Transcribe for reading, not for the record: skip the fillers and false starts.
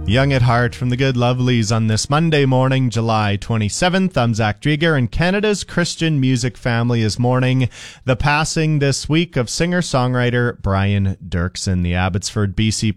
Young at Heart from the Good Lovelies on this Monday morning, July 27th. I'm Zach Drieger, and Canada's Christian music family is mourning the passing this week of singer-songwriter Brian Doerksen. The Abbotsford, BC